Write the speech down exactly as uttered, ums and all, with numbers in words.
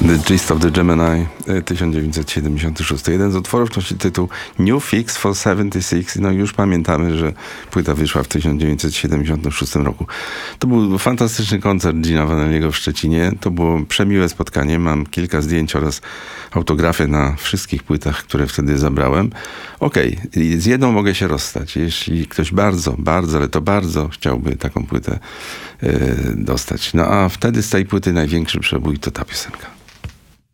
The Gist of the Gemini, tysiąc dziewięćset siedemdziesiąty szósty. Jeden z utworów nosi tytuł New Fix for siedemdziesiąt sześć. No już pamiętamy, że płyta wyszła w tysiąc dziewięćset siedemdziesiątym szóstym roku. To był fantastyczny koncert Gina Vannelliego w Szczecinie. To było przemiłe spotkanie. Mam kilka zdjęć oraz autografy na wszystkich płytach, które wtedy zabrałem. Okej, okay. Z jedną mogę się rozstać. Jeśli ktoś bardzo, bardzo, ale to bardzo chciałby taką płytę yy, dostać. No a wtedy z tej płyty największy przebój to ta piosenka.